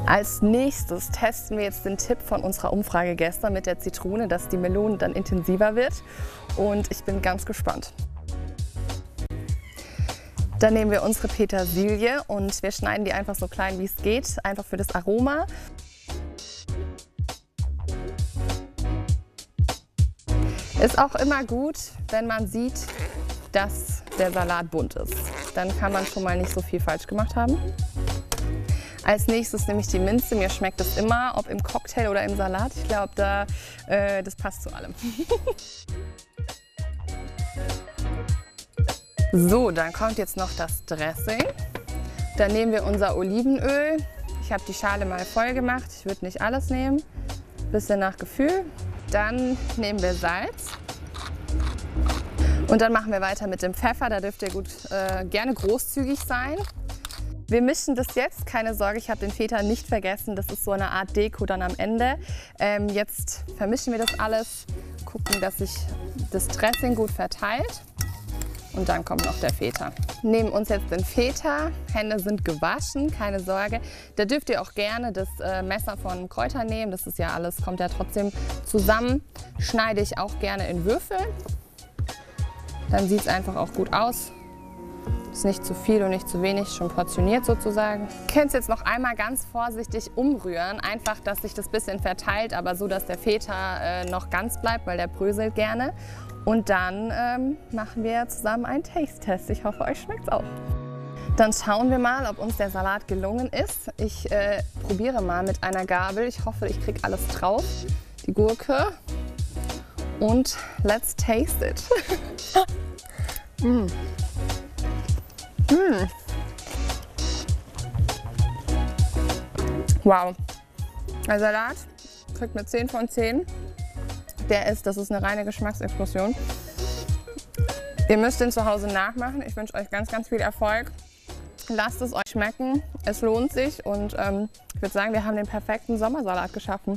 Als nächstes testen wir jetzt den Tipp von unserer Umfrage gestern mit der Zitrone, dass die Melone dann intensiver wird. Und ich bin ganz gespannt. Dann nehmen wir unsere Petersilie und wir schneiden die einfach so klein wie es geht, einfach für das Aroma. Ist auch immer gut, wenn man sieht, dass der Salat bunt ist. Dann kann man schon mal nicht so viel falsch gemacht haben. Als nächstes nehme ich die Minze. Mir schmeckt das immer, ob im Cocktail oder im Salat. Ich glaube, das passt zu allem. So, dann kommt jetzt noch das Dressing. Dann nehmen wir unser Olivenöl. Ich habe die Schale mal voll gemacht. Ich würde nicht alles nehmen. Bisschen nach Gefühl. Dann nehmen wir Salz. Und dann machen wir weiter mit dem Pfeffer. Da dürft ihr gerne großzügig sein. Wir mischen das jetzt, keine Sorge, ich habe den Feta nicht vergessen. Das ist so eine Art Deko dann am Ende. Jetzt vermischen wir das alles, gucken, dass sich das Dressing gut verteilt. Und dann kommt noch der Feta. Nehmen uns jetzt den Feta. Hände sind gewaschen, keine Sorge. Da dürft ihr auch gerne das Messer von Kräutern nehmen. Das ist ja alles, kommt ja trotzdem zusammen. Schneide ich auch gerne in Würfel. Dann sieht es einfach auch gut aus. Ist nicht zu viel und nicht zu wenig, schon portioniert sozusagen. Ihr könnt es jetzt noch einmal ganz vorsichtig umrühren. Einfach, dass sich das bisschen verteilt, aber so, dass der Feta noch ganz bleibt, weil der bröselt gerne. Und dann machen wir zusammen einen Taste-Test. Ich hoffe, euch schmeckt es auch. Dann schauen wir mal, ob uns der Salat gelungen ist. Ich probiere mal mit einer Gabel. Ich hoffe, ich kriege alles drauf. Die Gurke. Und let's taste it. Wow. Der Salat kriegt eine 10 von 10. Das ist eine reine Geschmacksexplosion. Ihr müsst den zu Hause nachmachen. Ich wünsche euch ganz, ganz viel Erfolg. Lasst es euch schmecken. Es lohnt sich und ich würde sagen, wir haben den perfekten Sommersalat geschaffen.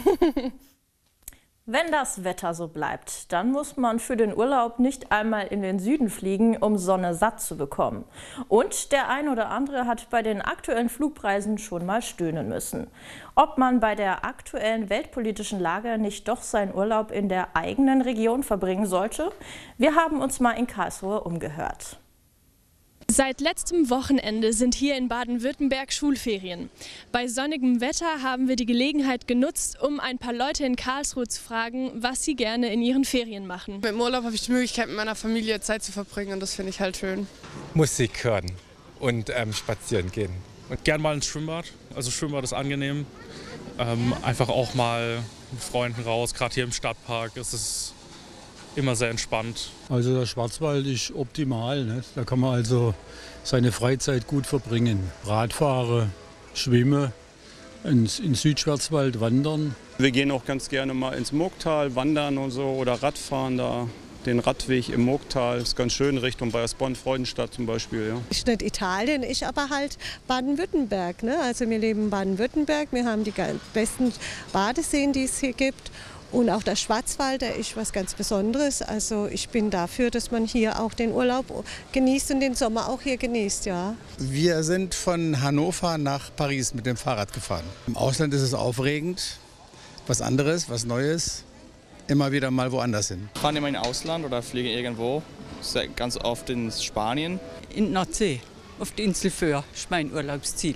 Wenn das Wetter so bleibt, dann muss man für den Urlaub nicht einmal in den Süden fliegen, um Sonne satt zu bekommen. Und der ein oder andere hat bei den aktuellen Flugpreisen schon mal stöhnen müssen. Ob man bei der aktuellen weltpolitischen Lage nicht doch seinen Urlaub in der eigenen Region verbringen sollte? Wir haben uns mal in Karlsruhe umgehört. Seit letztem Wochenende sind hier in Baden-Württemberg Schulferien. Bei sonnigem Wetter haben wir die Gelegenheit genutzt, um ein paar Leute in Karlsruhe zu fragen, was sie gerne in ihren Ferien machen. Im Urlaub habe ich die Möglichkeit, mit meiner Familie Zeit zu verbringen und das finde ich halt schön. Musik hören und spazieren gehen. Und gern mal ins Schwimmbad. Also Schwimmbad ist angenehm. Einfach auch mal mit Freunden raus, gerade hier im Stadtpark ist es immer sehr entspannt. Also der Schwarzwald ist optimal, ne? Da kann man also seine Freizeit gut verbringen. Radfahren, schwimmen, ins Südschwarzwald wandern. Wir gehen auch ganz gerne mal ins Murgtal wandern und so oder Radfahren da. Den Radweg im Murgtal ist ganz schön, Richtung Bayersbronn, Freudenstadt zum Beispiel. Ja. Ich nicht Italien, ich aber halt Baden-Württemberg. Ne? Also wir leben in Baden-Württemberg, wir haben die besten Badeseen, die es hier gibt. Und auch der Schwarzwald, der ist was ganz Besonderes. Also ich bin dafür, dass man hier auch den Urlaub genießt und den Sommer auch hier genießt, ja. Wir sind von Hannover nach Paris mit dem Fahrrad gefahren. Im Ausland ist es aufregend, was anderes, was Neues, immer wieder mal woanders hin. Ich fahre immer ins Ausland oder fliege irgendwo, ganz oft in Spanien. In die Nordsee, auf die Insel Föhr, ist mein Urlaubsziel.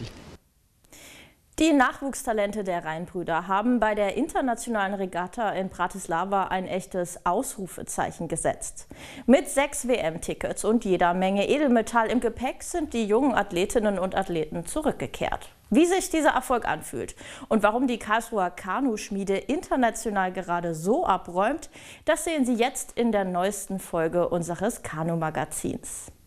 Die Nachwuchstalente der Rheinbrüder haben bei der internationalen Regatta in Bratislava ein echtes Ausrufezeichen gesetzt. Mit 6 WM-Tickets und jeder Menge Edelmetall im Gepäck sind die jungen Athletinnen und Athleten zurückgekehrt. Wie sich dieser Erfolg anfühlt und warum die Karlsruher Kanuschmiede international gerade so abräumt, das sehen Sie jetzt in der neuesten Folge unseres Kanu-Magazins.